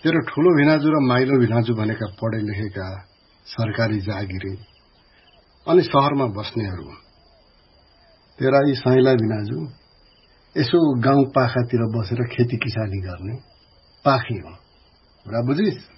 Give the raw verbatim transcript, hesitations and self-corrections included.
तेरो ठुलो भिनाजु र माइलो भिनाजु भनेका पढे लेखेका सरकारी जागिरे अनि शहरमा बस्नेहरू तेरा यी साइला भिनाजु यसो गाउँ पाखातिर बसेर खेती किसानी गर्ने पाखी हो। बुझिस?